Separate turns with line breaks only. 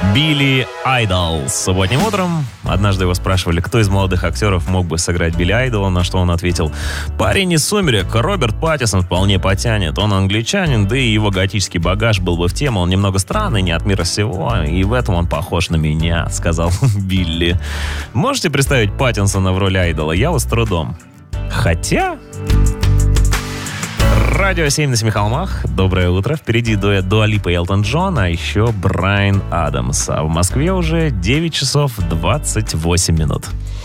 Билли Айдол. Субботним утром однажды его спрашивали, кто из молодых актеров мог бы сыграть Билли Айдола, на что он ответил: парень из «Сумерек», Роберт Паттинсон вполне потянет. Он англичанин, да и его готический багаж был бы в тему. Он немного странный, не от мира сего, и в этом он похож на меня, сказал Билли. Можете представить Паттинсона в роли Айдола? Я вот с трудом. Хотя... Радио 7 на семи холмах. Доброе утро. Впереди дуэт Дуа Липа и Элтон Джон, а еще Брайан Адамс. А в Москве уже 9 часов 28 минут.